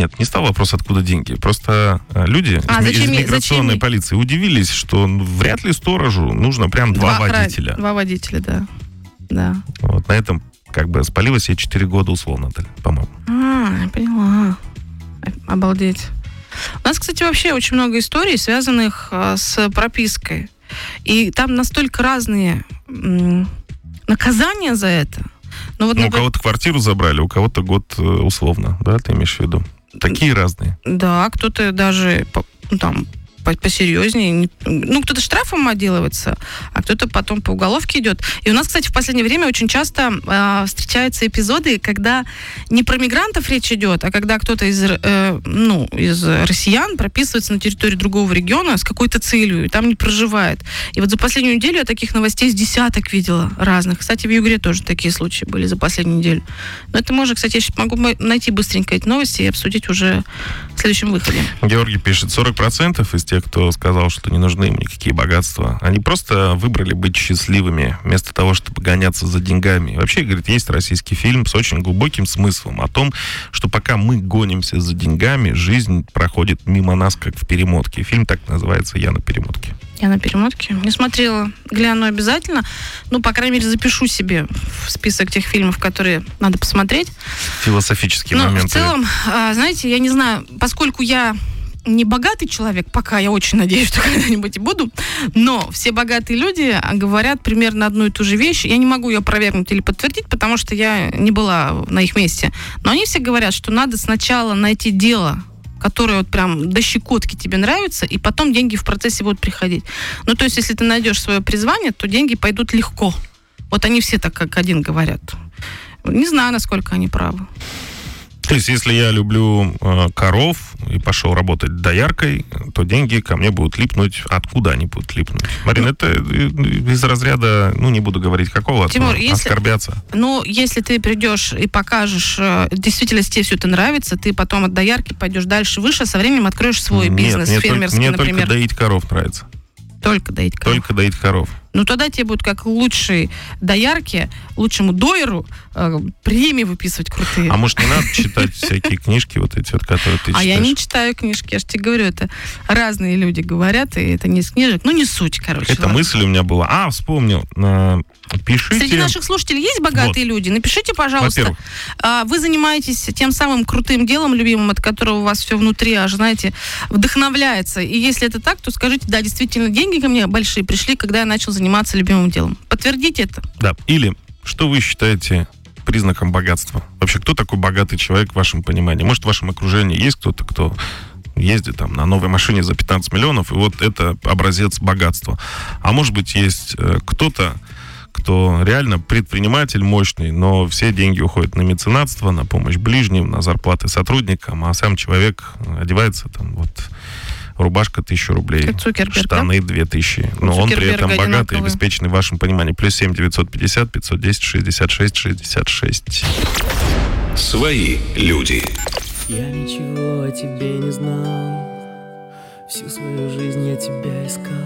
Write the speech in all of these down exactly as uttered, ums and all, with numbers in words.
Нет, не стал вопрос, откуда деньги. Просто люди а, из, зачем, из миграционной зачем? полиции удивились, что вряд ли сторожу нужно прям два, два водителя. Два водителя, да. да. Вот на этом как бы спалила себе четыре года условно, по-моему. А, я поняла. Обалдеть. У нас, кстати, вообще очень много историй, связанных а, с пропиской. И там настолько разные м- наказания за это. Ну, вот, ну, например... У кого-то квартиру забрали, у кого-то год условно, да, ты имеешь в виду? Такие разные. Да, кто-то даже, ну, там, посерьезнее. Ну, кто-то штрафом отделывается, а кто-то потом по уголовке идет. И у нас, кстати, в последнее время очень часто э, встречаются эпизоды, когда не про мигрантов речь идет, а когда кто-то из, э, ну, из россиян прописывается на территории другого региона с какой-то целью, и там не проживает. И вот за последнюю неделю я таких новостей с десяток видела разных. Кстати, в Югре тоже такие случаи были за последнюю неделю. Но это можно, кстати, я сейчас могу найти быстренько эти новости и обсудить уже в следующем выходе. Георгий пишет, сорок процентов из те, кто сказал, что не нужны им никакие богатства, они просто выбрали быть счастливыми, вместо того, чтобы гоняться за деньгами. И вообще, говорит, есть российский фильм с очень глубоким смыслом о том, что пока мы гонимся за деньгами, жизнь проходит мимо нас, как в перемотке. Фильм так называется «Я на перемотке». Я на перемотке. Не смотрела. Гляну обязательно. Ну, по крайней мере, запишу себе в список тех фильмов, которые надо посмотреть. Философические Но моменты. в целом, знаете, я не знаю, поскольку я не богатый человек, пока я очень надеюсь, что когда-нибудь и буду, но все богатые люди говорят примерно одну и ту же вещь. Я не могу ее опровергнуть или подтвердить, потому что я не была на их месте. Но они все говорят, что надо сначала найти дело, которое вот прям до щекотки тебе нравится, и потом деньги в процессе будут приходить. Ну, то есть, если ты найдешь свое призвание, то деньги пойдут легко. Вот они все так как один говорят. Не знаю, насколько они правы. То есть, если я люблю э, коров и пошел работать дояркой, то деньги ко мне будут липнуть. Откуда они будут липнуть? Марина, ну, это из разряда, ну, не буду говорить какого, Тимур, но если, оскорбляться. Ну, если ты придешь и покажешь, действительно, тебе все это нравится, ты потом от доярки пойдешь дальше, выше, со временем откроешь свой Нет, бизнес мне фермерский, только, мне например. только доить коров нравится. Только доить коров. Только доить коров. Ну, тогда тебе будут как лучшей доярке, лучшему дойеру э, премии выписывать крутые. А может, не надо читать всякие книжки, вот эти вот, которые ты читаешь? А я не читаю книжки, я же тебе говорю, это разные люди говорят, и это не из книжек. Ну, не суть, короче. Это ладно. мысль у меня была. А, вспомнил. Пишите... Среди наших слушателей есть богатые вот. люди? Напишите, пожалуйста. Во-первых. Вы занимаетесь тем самым крутым делом, любимым, от которого у вас все внутри аж, знаете, вдохновляется. И если это так, то скажите, да, действительно, деньги ко мне большие пришли, когда я начал заниматься любимым делом. Подтвердите это. Да. Или что вы считаете признаком богатства? Вообще, кто такой богатый человек в вашем понимании? Может, в вашем окружении есть кто-то, кто ездит там на новой машине за пятнадцать миллионов, и вот это образец богатства. А может быть, есть э, кто-то, кто реально предприниматель мощный, но все деньги уходят на меценатство, на помощь ближним, на зарплаты сотрудникам, а сам человек одевается там вот рубашка тысячу рублей, штаны да? две тысячи. Но он при этом богатый, одинаковый. Обеспеченный в вашем понимании. Плюс семь девятьсот пятьдесят пятьсот десять шестьдесят шесть шестьдесят шесть. Свои люди. Я ничего о тебе не знал, всю свою жизнь я тебя искал,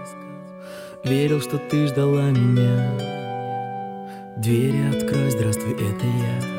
верил, что ты ждала меня. Двери открой, здравствуй, это я.